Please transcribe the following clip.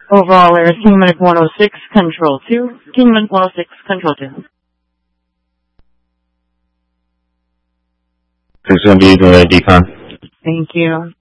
Overall error, Kingman 106, control 2. Kingman 106, control 2. It's going to be using the decon. Thank you.